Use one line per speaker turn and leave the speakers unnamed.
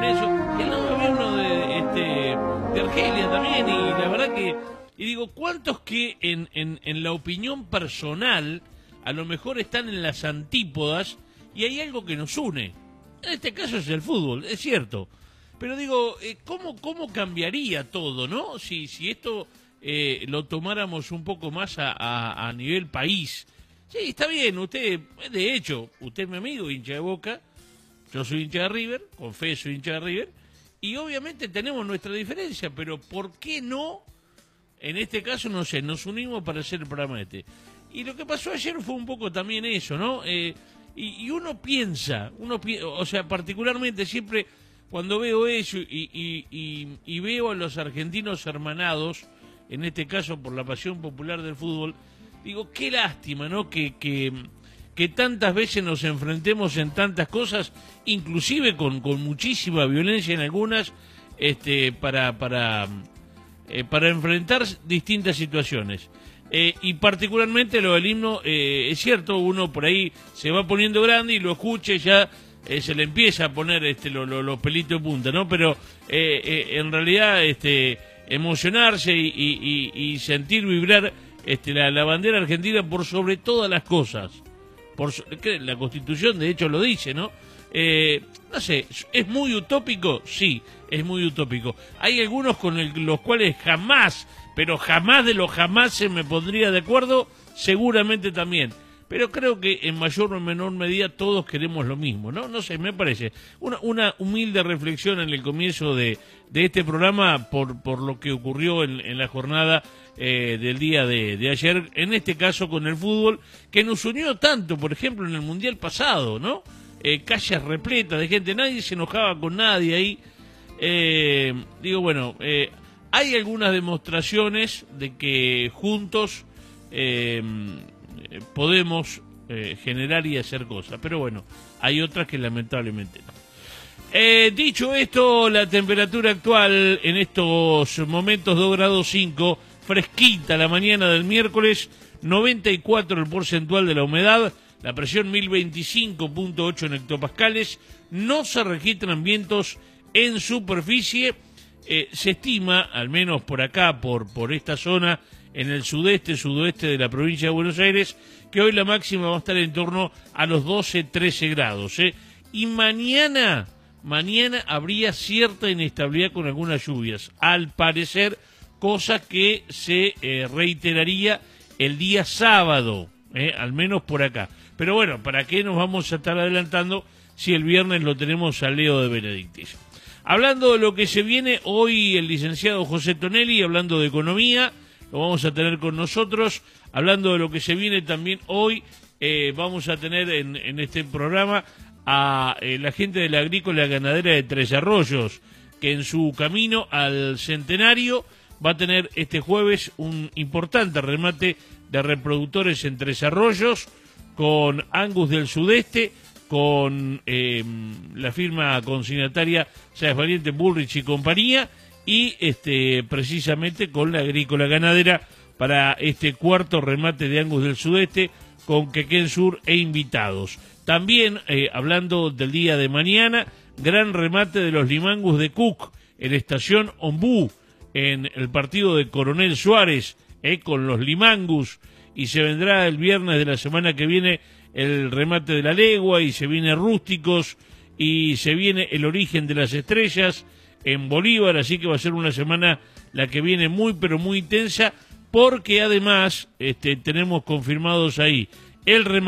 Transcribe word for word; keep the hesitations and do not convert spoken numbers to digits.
eso. Y al lado había uno de, este, de Argelia también, y la verdad que, y digo, ¿cuántos que en, en, en la opinión personal a lo mejor están en las antípodas y hay algo que nos une? En este caso es el fútbol, es cierto. Pero digo, eh, ¿cómo, ¿cómo cambiaría todo, no? Si, si esto eh, lo tomáramos un poco más a, a, a nivel país. Sí, está bien, usted, de hecho, usted es mi amigo, hincha de Boca, yo soy hincha de River, confeso hincha de River, y obviamente tenemos nuestra diferencia, pero ¿por qué no? En este caso, no sé, nos unimos para hacer el programa este. Y lo que pasó ayer fue un poco también eso, ¿no? Eh, y, y uno piensa, uno pi o sea, particularmente siempre cuando veo eso y, y, y, y veo a los argentinos hermanados, en este caso por la pasión popular del fútbol, digo, qué lástima, ¿no? Que, que, que tantas veces nos enfrentemos en tantas cosas, inclusive con, con muchísima violencia en algunas, este, para, para, eh, para enfrentar distintas situaciones. Eh, y particularmente lo del himno, eh, es cierto, uno por ahí se va poniendo grande y lo escucha y ya eh, se le empieza a poner este, los lo, lo pelitos de punta, ¿no? Pero eh, eh, en realidad este, emocionarse y, y, y, y sentir vibrar este, la, la bandera argentina por sobre todas las cosas, por que la Constitución de hecho lo dice, ¿no? Eh, no sé, ¿es muy utópico? Sí, es muy utópico. Hay algunos con el, los cuales jamás, pero jamás de los jamás se me pondría de acuerdo, seguramente también. Pero creo que en mayor o menor medida todos queremos lo mismo, ¿no? No sé, me parece. Una, una humilde reflexión en el comienzo de, de este programa por, por lo que ocurrió en, en la jornada eh, del día de, de ayer, en este caso con el fútbol, que nos unió tanto, por ejemplo, en el Mundial pasado, ¿no? Eh, calles repletas de gente, nadie se enojaba con nadie ahí. Eh, digo, bueno, eh, hay algunas demostraciones de que juntos eh, podemos eh, generar y hacer cosas, pero bueno, hay otras que lamentablemente no. Eh, dicho esto, la temperatura actual en estos momentos dos grados cinco, fresquita la mañana del miércoles, noventa y cuatro el porcentual de la humedad, la presión mil veinticinco punto ocho en hectopascales, no se registran vientos en superficie. Eh, se estima, al menos por acá, por, por esta zona, en el sudeste, sudoeste de la provincia de Buenos Aires, que hoy la máxima va a estar en torno a los doce, trece grados. ¿eh? Y mañana, mañana habría cierta inestabilidad con algunas lluvias, al parecer, cosa que se eh, reiteraría el día sábado, ¿eh? al menos por acá. Pero bueno, ¿para qué nos vamos a estar adelantando si el viernes lo tenemos a Leo de Benedictis? Hablando de lo que se viene, hoy el licenciado José Tonelli, hablando de economía, lo vamos a tener con nosotros. Hablando de lo que se viene también hoy, eh, vamos a tener en, en este programa a eh, la gente de la agrícola ganadera de Tres Arroyos, que en su camino al centenario va a tener este jueves un importante remate de reproductores en Tres Arroyos, con Angus del Sudeste, con eh, la firma consignataria Sáenz Valiente, Bullrich y compañía, y este precisamente con la agrícola ganadera para este cuarto remate de Angus del Sudeste, con Quequén Sur e invitados. También, eh, hablando del día de mañana, gran remate de los limangus de Cook en Estación Ombú, en el partido de Coronel Suárez, eh, con los limangus, y se vendrá el viernes de la semana que viene el remate de la legua, y se viene rústicos, y se viene el origen de las estrellas en Bolívar, así que va a ser una semana la que viene muy pero muy intensa, porque además este, tenemos confirmados ahí el remate